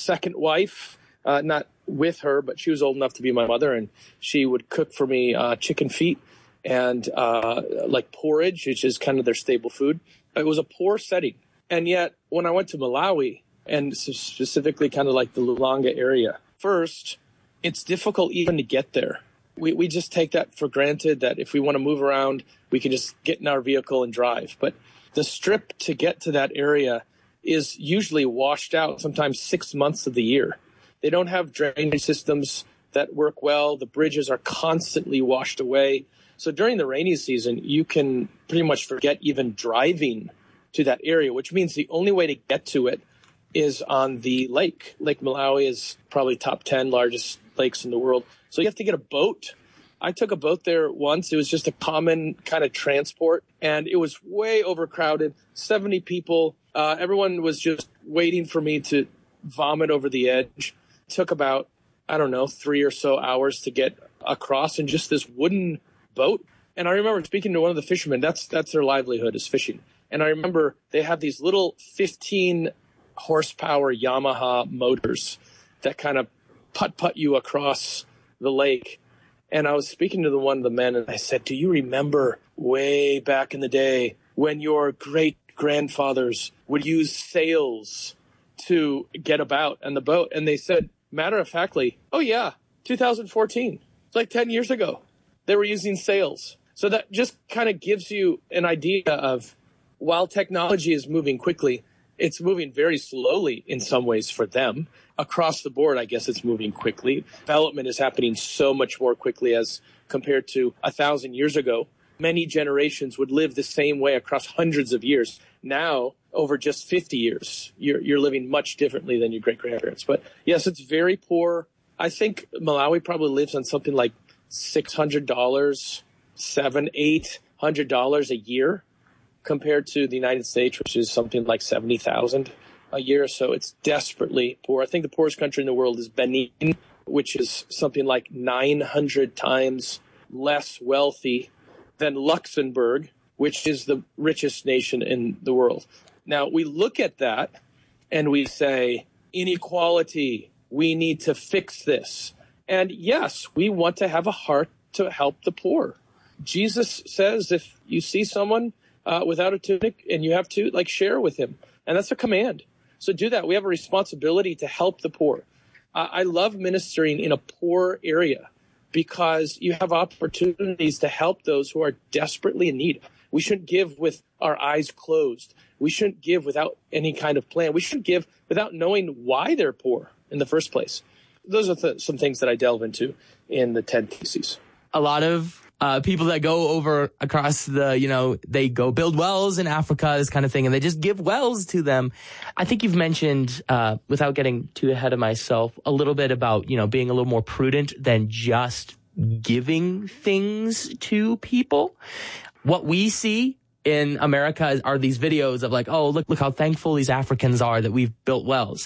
second wife, not with her, but she was old enough to be my mother, and she would cook for me chicken feet and like porridge, which is kind of their staple food. It was a poor setting. And yet, when I went to Malawi, and specifically kind of like the Lulanga area, first, it's difficult even to get there. We just take that for granted, that if we want to move around, we can just get in our vehicle and drive. But the strip to get to that area is usually washed out sometimes 6 months of the year. They don't have drainage systems that work well. The bridges are constantly washed away. So during the rainy season, you can pretty much forget even driving to that area, which means the only way to get to it is on the lake. Lake Malawi is probably top 10 largest lakes in the world. So you have to get a boat. I took a boat there once. It was just a common kind of transport, and it was way overcrowded, 70 people. Everyone was just waiting for me to vomit over the edge. It took about, 3 or so hours to get across in just this wooden boat. And I remember speaking to one of the fishermen. That's their livelihood, is fishing. And I remember they have these little 15 horsepower Yamaha motors that kind of putt you across the lake. And I was speaking to one of the men, and I said, do you remember way back in the day when your great grandfathers would use sails to get about on the boat? And they said, matter of factly, oh yeah, 2014. It's like 10 years ago. They were using sails. So that just kind of gives you an idea of, while technology is moving quickly, it's moving very slowly in some ways for them. Across the board, I guess it's moving quickly. Development is happening so much more quickly as compared to 1,000 years ago. Many generations would live the same way across hundreds of years. Now, over just 50 years, you're living much differently than your great-grandparents. But yes, it's very poor. I think Malawi probably lives on something like $600, $800 a year, compared to the United States, which is something like 70,000 a year. So it's desperately poor. I think the poorest country in the world is Benin, which is something like 900 times less wealthy than Luxembourg, which is the richest nation in the world. Now, we look at that and we say, inequality, we need to fix this. And yes, we want to have a heart to help the poor. Jesus says, if you see someone without a tunic and you have to, share with him. And that's a command. So do that. We have a responsibility to help the poor. I love ministering in a poor area because you have opportunities to help those who are desperately in need. We shouldn't give with our eyes closed. We shouldn't give without any kind of plan. We shouldn't give without knowing why they're poor in the first place. Those are some things that I delve into in the TED Theses. A lot of people that go over across they go build wells in Africa, this kind of thing, and they just give wells to them. I think you've mentioned, without getting too ahead of myself, a little bit about, being a little more prudent than just giving things to people. What we see in America are these videos of oh, look how thankful these Africans are that we've built wells.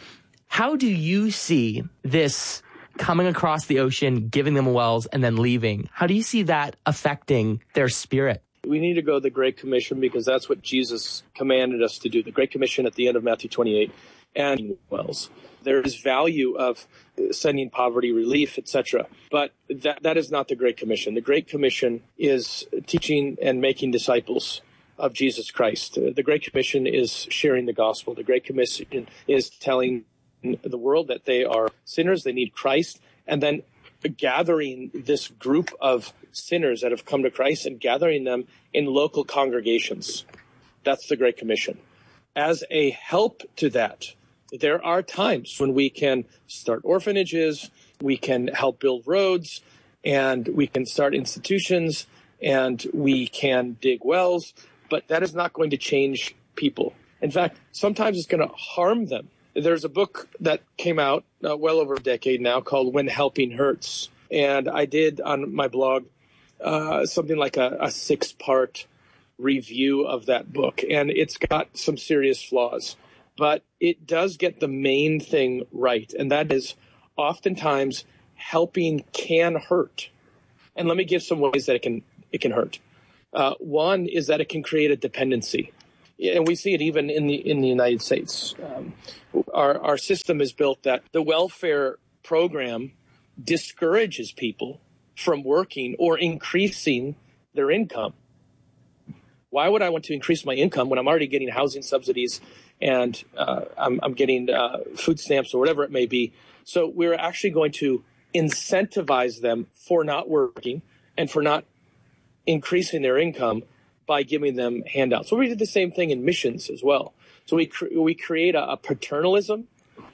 How do you see this coming across the ocean, giving them wells, and then leaving? How do you see that affecting their spirit? We need to go to the Great Commission because that's what Jesus commanded us to do. The Great Commission at the end of Matthew 28 and wells. There is value of sending poverty relief, etc. But that is not the Great Commission. The Great Commission is teaching and making disciples of Jesus Christ. The Great Commission is sharing the gospel. The Great Commission is telling the world that they are sinners, they need Christ, and then gathering this group of sinners that have come to Christ and gathering them in local congregations. That's the Great Commission. As a help to that, there are times when we can start orphanages, we can help build roads, and we can start institutions, and we dig wells, but that is not going to change people. In fact, sometimes it's going to harm them. There's a book that came out well over a decade now called When Helping Hurts. And I did on my blog something like a 6-part review of that book. And it's got some serious flaws. But it does get the main thing right. And that is oftentimes helping can hurt. And let me give some ways that it can hurt. One is that it can create a dependency. And we see it even in the United States. Our system is built that the welfare program discourages people from working or increasing their income. Why would I want to increase my income when I'm already getting housing subsidies and I'm getting food stamps or whatever it may be? So we're actually going to incentivize them for not working and for not increasing their income by giving them handouts. So we did the same thing in missions as well. So we create a paternalism.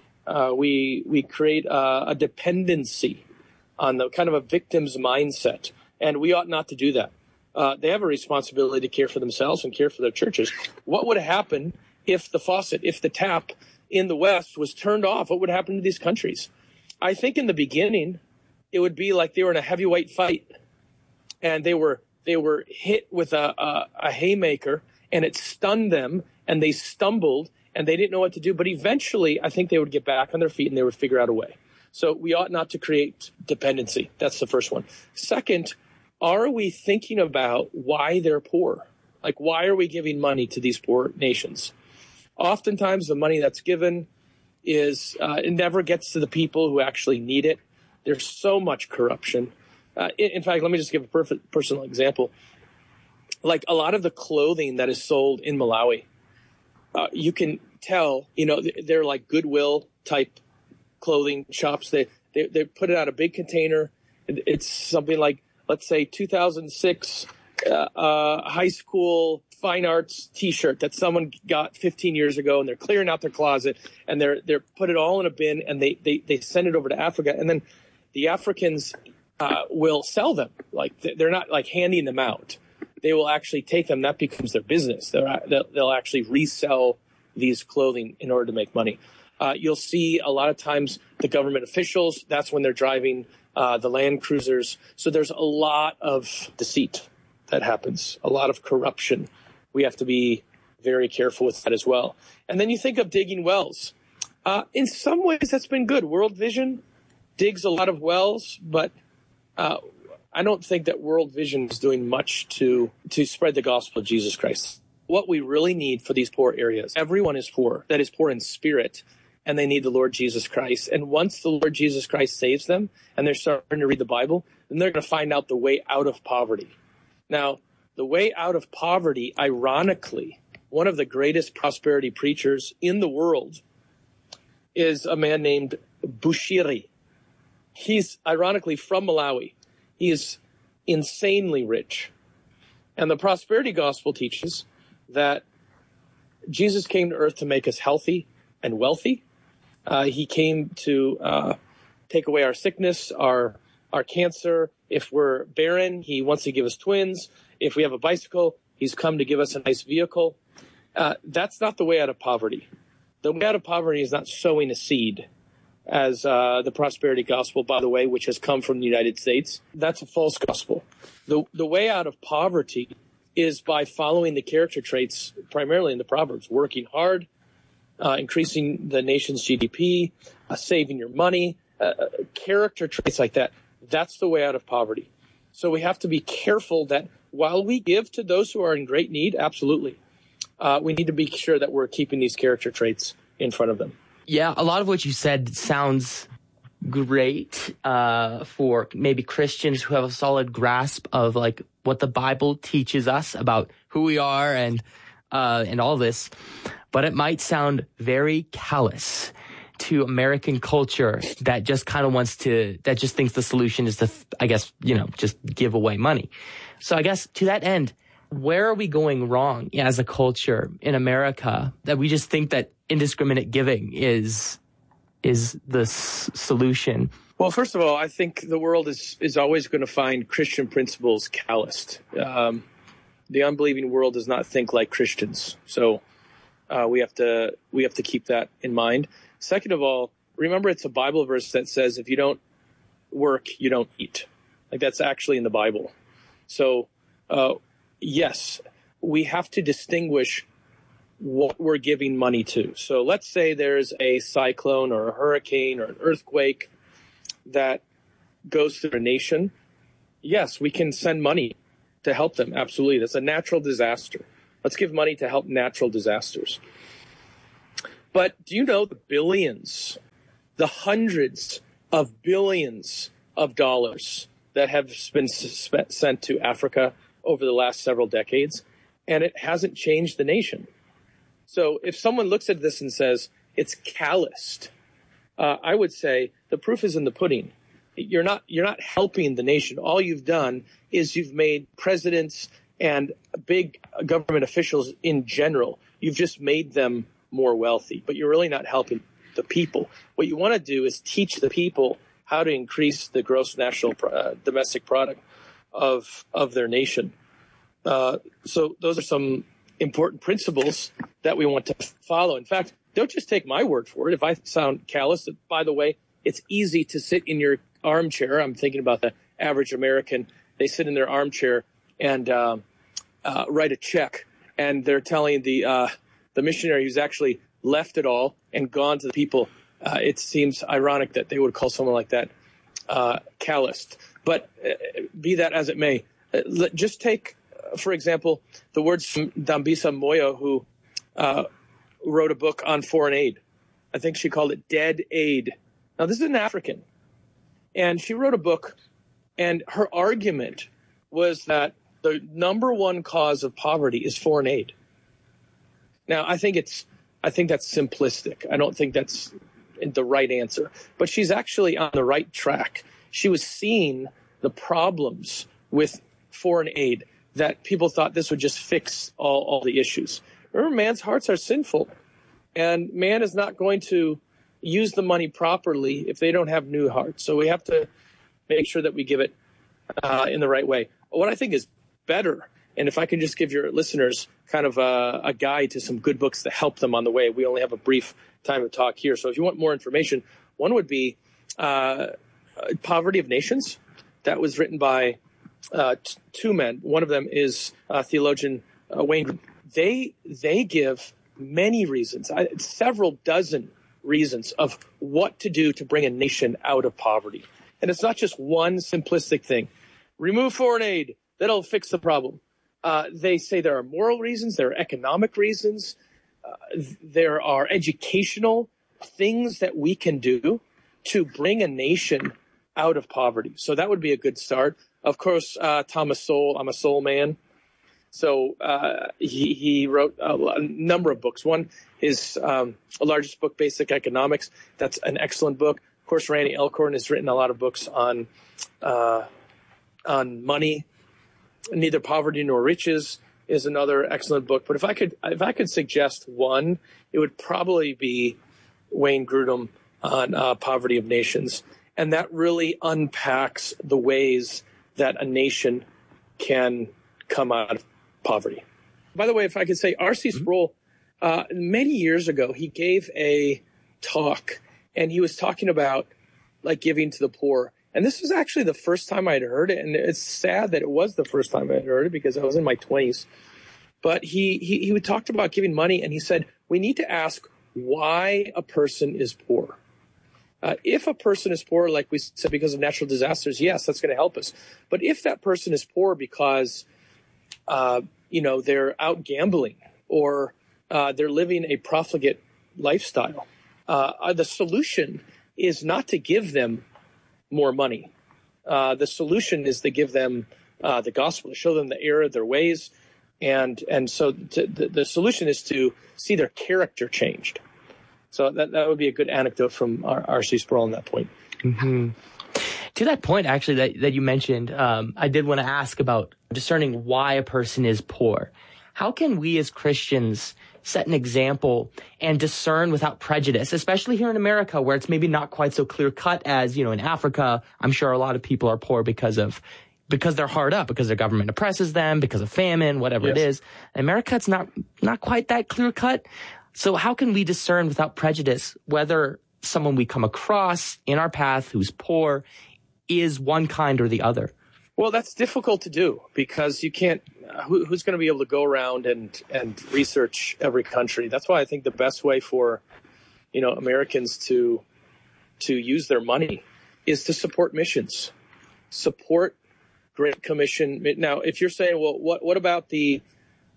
We create a dependency on the kind of a victim's mindset, and we ought not to do that. They have a responsibility to care for themselves and care for their churches. What would happen if the tap in the West was turned off? What would happen to these countries? I think in the beginning, it would be like they were in a heavyweight fight, and they were hit with a haymaker, and it stunned them, and they stumbled, and they didn't know what to do. But eventually, I think they would get back on their feet, and they would figure out a way. So we ought not to create dependency. That's the first one. Second, are we thinking about why they're poor? Like, why are we giving money to these poor nations? Oftentimes, the money that's given it never gets to the people who actually need it. There's so much corruption. In fact, let me just give a personal example. Like a lot of the clothing that is sold in Malawi, you can tell, they're like Goodwill type clothing shops. They put it out a big container. It's something like, let's say, 2006 high school fine arts T-shirt that someone got 15 years ago, and they're clearing out their closet, and they're put it all in a bin, and they send it over to Africa, and then the Africans will sell them. Like, they're not like handing them out. They will actually take them. That becomes their business. They'll actually resell these clothing in order to make money. You'll see a lot of times the government officials, that's when they're driving the Land Cruisers. So there's a lot of deceit that happens, a lot of corruption. We have to be very careful with that as well. And then you think of digging wells. In some ways, that's been good. World Vision digs a lot of wells, but I don't think that World Vision is doing much to spread the gospel of Jesus Christ. What we really need for these poor areas, everyone is poor, that is poor in spirit, and they need the Lord Jesus Christ. And once the Lord Jesus Christ saves them and they're starting to read the Bible, then they're going to find out the way out of poverty. Now, the way out of poverty, ironically, one of the greatest prosperity preachers in the world is a man named Bushiri. He's ironically from Malawi. He is insanely rich. And the prosperity gospel teaches that Jesus came to earth to make us healthy and wealthy. He came to take away our sickness, our cancer. If we're barren, he wants to give us twins. If we have a bicycle, he's come to give us a nice vehicle. That's not the way out of poverty. The way out of poverty is not sowing a seed, as the prosperity gospel, by the way, which has come from the United States. That's a false gospel. The way out of poverty is by following the character traits, primarily in the Proverbs, working hard, increasing the nation's GDP, saving your money, character traits like that. That's the way out of poverty. So we have to be careful that while we give to those who are in great need, absolutely, we need to be sure that we're keeping these character traits in front of them. Yeah, a lot of what you said sounds great for maybe Christians who have a solid grasp of like what the Bible teaches us about who we are and all this, but it might sound very callous to American culture that just kind of that just thinks the solution is to, I guess, just give away money. So I guess to that end, where are we going wrong as a culture in America that we just think that indiscriminate giving is the solution? Well, first of all, I think the world is always going to find Christian principles calloused. The unbelieving world does not think like Christians. So we have to keep that in mind. Second of all, remember it's a Bible verse that says if you don't work, you don't eat. Like that's actually in the Bible. So yes, we have to distinguish what we're giving money to. So let's say there's a cyclone or a hurricane or an earthquake that goes through a nation. Yes, we can send money to help them. Absolutely. That's a natural disaster. Let's give money to help natural disasters. But do you know the billions, the hundreds of billions of dollars that have been sent to Africa over the last several decades, and it hasn't changed the nation? So if someone looks at this and says it's calloused, I would say the proof is in the pudding. You're not helping the nation. All you've done is you've made presidents and big government officials in general, you've just made them more wealthy, but you're really not helping the people. What you want to do is teach the people how to increase the gross national domestic product of their nation. So those are some important principles that we want to follow. In fact, don't just take my word for it. If I sound callous, by the way, it's easy to sit in your armchair. I'm thinking about the average American. They sit in their armchair and write a check, and they're telling the missionary who's actually left it all and gone to the people. It seems ironic that they would call someone like that calloused. But be that as it may, just take, for example, the words from Dambisa Moyo, who wrote a book on foreign aid. I think she called it Dead Aid. Now, this is an African. And she wrote a book, and her argument was that the number one cause of poverty is foreign aid. Now, I think that's simplistic. I don't think that's the right answer. But she's actually on the right track. She was seeing the problems with foreign aid, that people thought this would just fix all the issues. Remember, man's hearts are sinful, and man is not going to use the money properly if they don't have new hearts. So we have to make sure that we give it in the right way. What I think is better, and if I can just give your listeners kind of a guide to some good books to help them on the way. We only have a brief time to talk here. So if you want more information, one would be Poverty of Nations. That was written by two men. One of them is theologian Wayne Grudem. They give many reasons, several dozen reasons of what to do to bring a nation out of poverty. And it's not just one simplistic thing. Remove foreign aid. That'll fix the problem. They say there are moral reasons. There are economic reasons. There are educational things that we can do to bring a nation out of poverty. So that would be a good start. Of course, Thomas Sowell, I'm a Sowell man. So he wrote a number of books. One is the largest book, Basic Economics. That's an excellent book. Of course, Randy Alcorn has written a lot of books on money. Neither Poverty Nor Riches is another excellent book. But if I could suggest one, it would probably be Wayne Grudem on Poverty of Nations. And that really unpacks the ways that a nation can come out of poverty. By the way, if I could say, R.C. Sproul, many years ago, he gave a talk, and he was talking about like giving to the poor. And this was actually the first time I'd heard it. And it's sad that it was the first time I'd heard it because I was in my 20s. But he talked about giving money, and he said, we need to ask why a person is poor. If a person is poor, like we said, because of natural disasters, yes, that's going to help us. But if that person is poor because, they're out gambling or they're living a profligate lifestyle, the solution is not to give them more money. The solution is to give them the gospel, to show them the error of their ways. And so the solution is to see their character changed. So that would be a good anecdote from R.C. Sproul on that point. Mm-hmm. To that point, actually, that you mentioned, I did want to ask about discerning why a person is poor. How can we as Christians set an example and discern without prejudice, especially here in America, where it's maybe not quite so clear cut as, in Africa? I'm sure a lot of people are poor because they're hard up, because their government oppresses them, because of famine, whatever it is. In America, it's not quite that clear cut. So how can we discern without prejudice whether someone we come across in our path who's poor is one kind or the other? Well, that's difficult to do because you can't. Who's going to be able to go around and research every country? That's why I think the best way for Americans to use their money is to support missions, support Great Commission. Now, if you're saying, well, what about the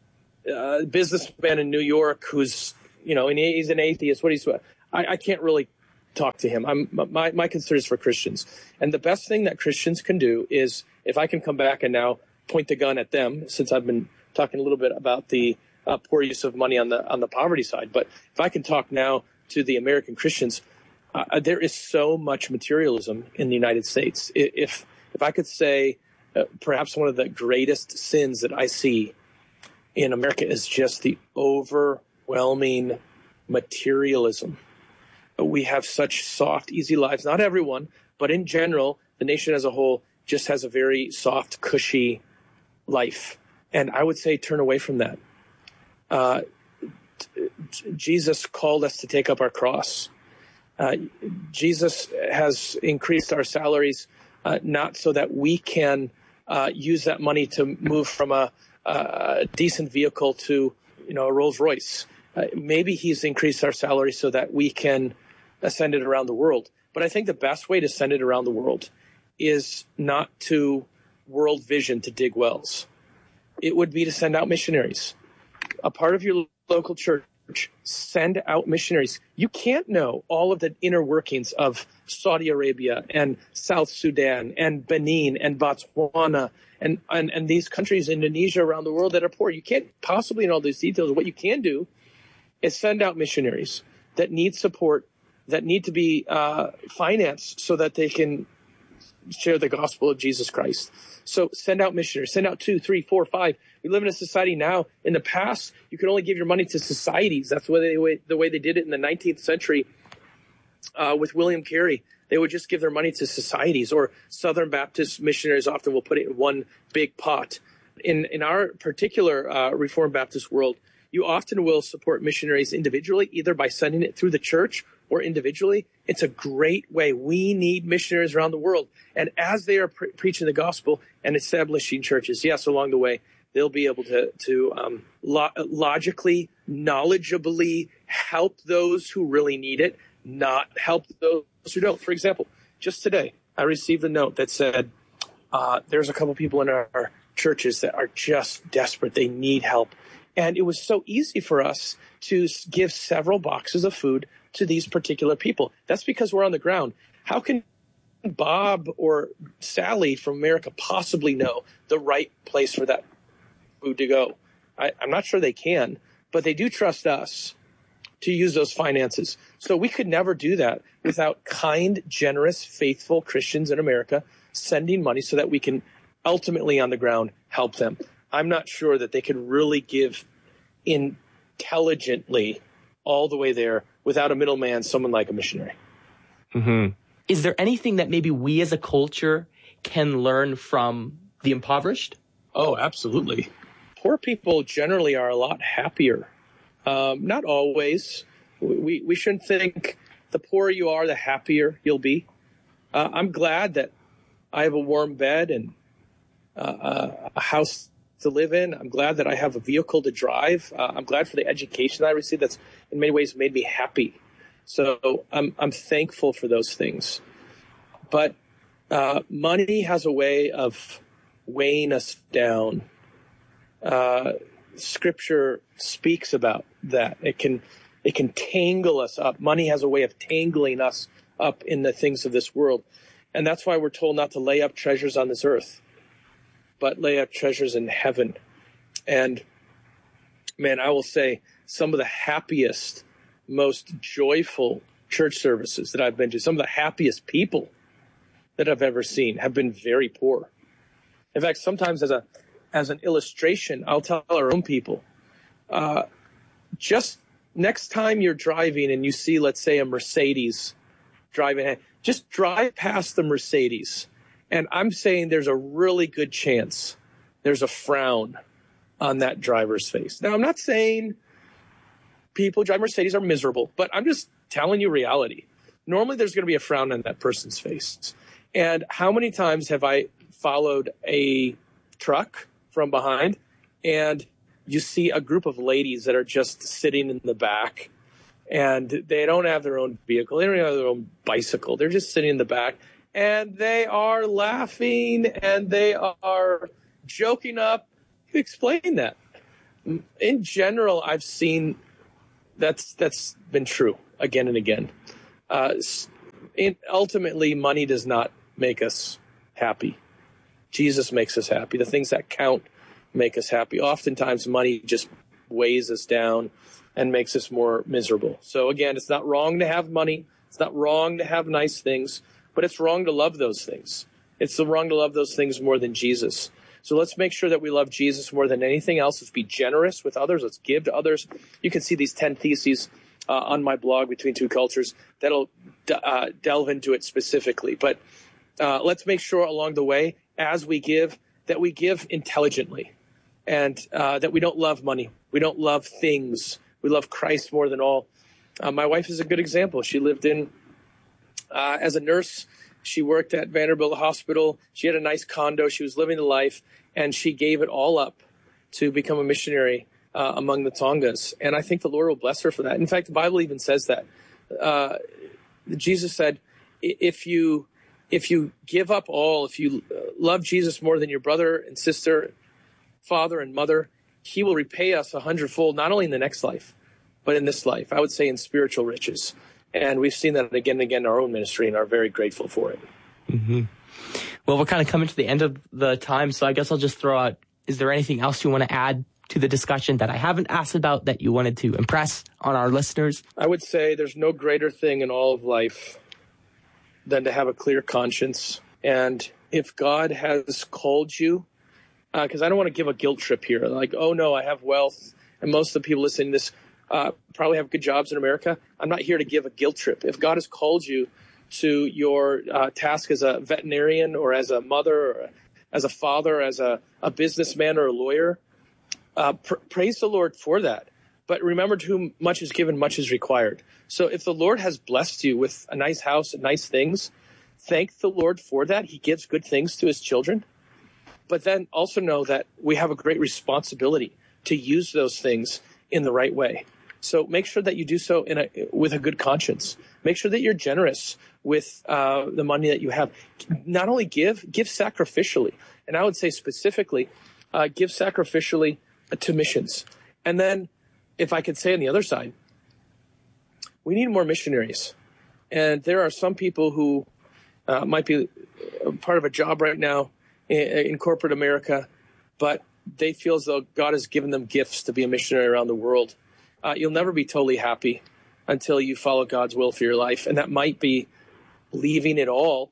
businessman in New York who's, and he's an atheist. I can't really talk to him. My concern is for Christians. And the best thing that Christians can do is, if I can come back and now point the gun at them, since I've been talking a little bit about the poor use of money on the poverty side. But if I can talk now to the American Christians, there is so much materialism in the United States. If I could say perhaps one of the greatest sins that I see in America is just the overwhelming materialism. We have such soft, easy lives. Not everyone, but in general, the nation as a whole just has a very soft, cushy life. And I would say turn away from that. Jesus called us to take up our cross. Jesus has increased our salaries, not so that we can use that money to move from a decent vehicle to, a Rolls Royce. Maybe he's increased our salary so that we can send it around the world. But I think the best way to send it around the world is not to World Vision to dig wells. It would be to send out missionaries. A part of your local church, send out missionaries. You can't know all of the inner workings of Saudi Arabia and South Sudan and Benin and Botswana and these countries, Indonesia, around the world that are poor. You can't possibly know all these details. What you can do is send out missionaries that need support, that need to be financed so that they can share the gospel of Jesus Christ. So send out missionaries, send out 2, 3, 4, 5. We live in a society now. In the past, you could only give your money to societies. That's the way they did it in the 19th century with William Carey. They would just give their money to societies, or Southern Baptist missionaries often will put it in one big pot. In our particular Reformed Baptist world, you often will support missionaries individually, either by sending it through the church or individually. It's a great way. We need missionaries around the world. And as they are preaching the gospel and establishing churches, yes, along the way, they'll be able to logically, knowledgeably help those who really need it, not help those who don't. For example, just today, I received a note that said, there's a couple people in our churches that are just desperate. They need help. And it was so easy for us to give several boxes of food to these particular people. That's because we're on the ground. How can Bob or Sally from America possibly know the right place for that food to go? I'm not sure they can, but they do trust us to use those finances. So we could never do that without kind, generous, faithful Christians in America sending money so that we can ultimately on the ground help them. I'm not sure that they could really give intelligently all the way there without a middleman, someone like a missionary. Mm-hmm. Is there anything that maybe we as a culture can learn from the impoverished? Oh, absolutely. Poor people generally are a lot happier. Not always. We shouldn't think the poorer you are, the happier you'll be. I'm glad that I have a warm bed and a house to live in. I'm glad that I have a vehicle to drive. I'm glad for the education that I received. That's in many ways made me happy. So I'm thankful for those things. But money has a way of weighing us down. Scripture speaks about that. It can tangle us up. Money has a way of tangling us up in the things of this world. And that's why we're told not to lay up treasures on this earth, but lay up treasures in heaven. And man, I will say some of the happiest, most joyful church services that I've been to, some of the happiest people that I've ever seen have been very poor. In fact, sometimes as an illustration, I'll tell our own people, just next time you're driving and you see, let's say, a Mercedes driving, just drive past the Mercedes. And I'm saying there's a really good chance there's a frown on that driver's face. Now, I'm not saying people who drive Mercedes are miserable, but I'm just telling you reality. Normally, there's going to be a frown on that person's face. And how many times have I followed a truck from behind and you see a group of ladies that are just sitting in the back and they don't have their own vehicle. They don't have their own bicycle. They're just sitting in the back and they are laughing and they are joking up. Explain that. In general, I've seen that's been true again and again. Ultimately, money does not make us happy. Jesus makes us happy. The things that count make us happy. Oftentimes, money just weighs us down and makes us more miserable. So again, it's not wrong to have money. It's not wrong to have nice things, but it's wrong to love those things. It's wrong to love those things more than Jesus. So let's make sure that we love Jesus more than anything else. Let's be generous with others. Let's give to others. You can see these 10 theses on my blog, Between Two Cultures. That'll delve into it specifically. But let's make sure along the way, as we give, that we give intelligently, and that we don't love money. We don't love things. We love Christ more than all. My wife is a good example. She lived as a nurse. She worked at Vanderbilt Hospital. She had a nice condo. She was living the life, and she gave it all up to become a missionary among the Tongas. And I think the Lord will bless her for that. In fact, the Bible even says that. Jesus said, if you give up all, if you love Jesus more than your brother and sister, father and mother, he will repay us 100-fold, not only in the next life, but in this life. I would say in spiritual riches. And we've seen that again and again in our own ministry and are very grateful for it. Mm-hmm. Well, we're kind of coming to the end of the time, so I guess I'll just throw out, is there anything else you want to add to the discussion that I haven't asked about that you wanted to impress on our listeners? I would say there's no greater thing in all of life than to have a clear conscience. And if God has called you, because I don't want to give a guilt trip here, like, oh no, I have wealth, and most of the people listening to this probably have good jobs in America. I'm not here to give a guilt trip. If God has called you to your task as a veterinarian or as a mother or as a father, as a businessman or a lawyer, praise the Lord for that. But remember, to whom much is given, much is required. So if the Lord has blessed you with a nice house and nice things, thank the Lord for that. He gives good things to his children. But then also know that we have a great responsibility to use those things in the right way. So make sure that you do so with a good conscience. Make sure that you're generous with the money that you have. Not only give sacrificially. And I would say specifically, give sacrificially to missions. And then, if I could say on the other side, we need more missionaries. And there are some people who might be part of a job right now in corporate America, but they feel as though God has given them gifts to be a missionary around the world. You'll never be totally happy until you follow God's will for your life. And that might be leaving it all,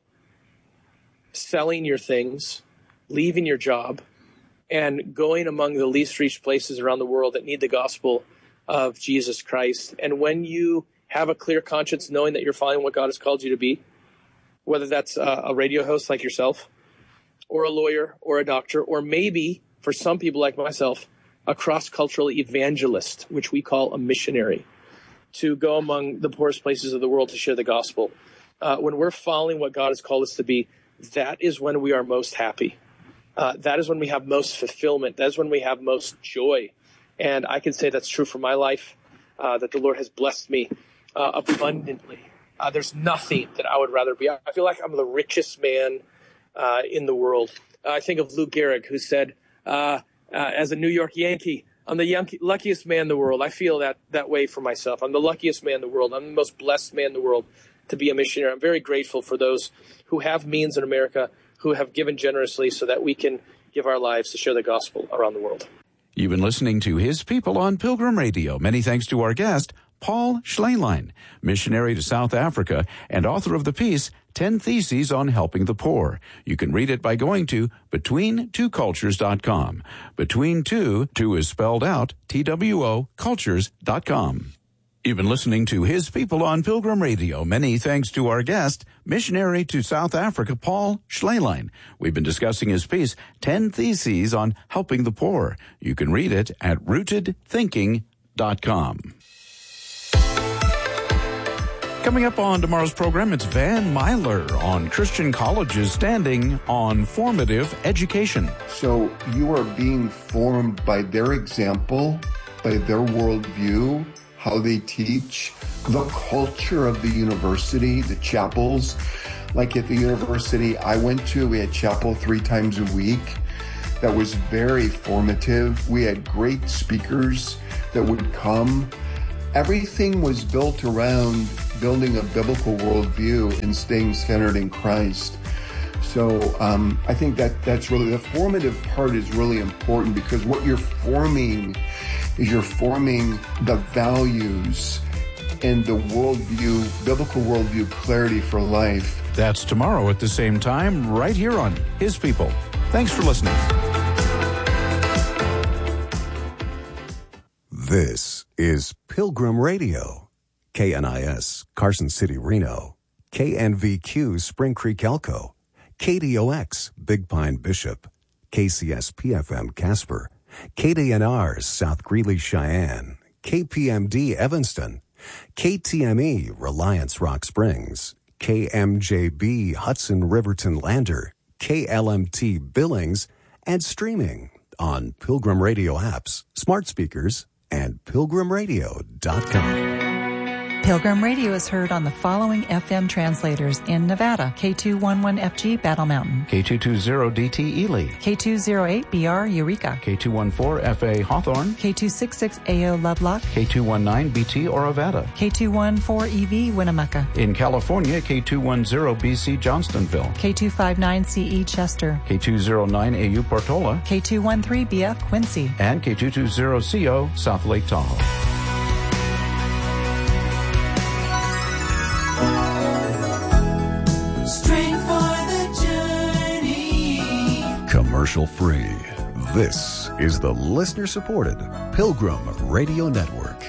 selling your things, leaving your job, and going among the least reached places around the world that need the gospel of Jesus Christ. And when you have a clear conscience, knowing that you're following what God has called you to be, whether that's a radio host like yourself, or a lawyer, or a doctor, or maybe, for some people like myself, a cross-cultural evangelist, which we call a missionary, to go among the poorest places of the world to share the gospel. When we're following what God has called us to be, that is when we are most happy. That is when we have most fulfillment. That is when we have most joy. And I can say that's true for my life, that the Lord has blessed me abundantly. There's nothing that I would rather be. I feel like I'm the richest man in the world. I think of Lou Gehrig, who said, as a New York Yankee, I'm the luckiest man in the world. I feel that way for myself. I'm the luckiest man in the world. I'm the most blessed man in the world to be a missionary. I'm very grateful for those who have means in America, who have given generously so that we can give our lives to share the gospel around the world. You've been listening to His People on Pilgrim Radio. Many thanks to our guest, Paul Schleierlein, missionary to South Africa and author of the piece, 10 Theses on Helping the Poor. You can read it by going to BetweenTwoCultures.com. Between two is spelled out, TWO, cultures.com. You've been listening to His People on Pilgrim Radio. Many thanks to our guest, missionary to South Africa, Paul Schleierlein. We've been discussing his piece, 10 Theses on Helping the Poor. You can read it at rootedthinking.com. Coming up on tomorrow's program, it's Van Myler on Christian colleges standing on formative education. So you are being formed by their example, by their worldview, how they teach, the culture of the university, the chapels. Like at the university I went to, we had chapel 3 times a week. that was very formative. We had great speakers that would come. Everything was built around building a biblical worldview and staying centered in Christ. So I think that's really, the formative part is really important, because what you're forming is you're forming the values and the worldview, biblical worldview clarity for life. That's tomorrow at the same time, right here on His People. Thanks for listening. This is Pilgrim Radio, KNIS, Carson City, Reno, KNVQ, Spring Creek, Elko, KDOX, Big Pine, Bishop, KCS PFM, Casper, KDNR, South Greeley, Cheyenne, KPMD, Evanston, KTME, Reliance, Rock Springs, KMJB, Hudson, Riverton, Lander, KLMT, Billings, and streaming on Pilgrim Radio apps, smart speakers, and pilgrimradio.com. Pilgrim Radio is heard on the following FM translators in Nevada: K211FG Battle Mountain, K220DT Ely, K208BR Eureka, K214FA Hawthorne, K266AO Lovelock, K219BT Orovada. K214EV Winnemucca, In California, K210BC Johnstonville, K259CE Chester, K209AU Portola, K213BF Quincy, and K220CO South Lake Tahoe. Commercial free. This is the listener-supported Pilgrim Radio Network.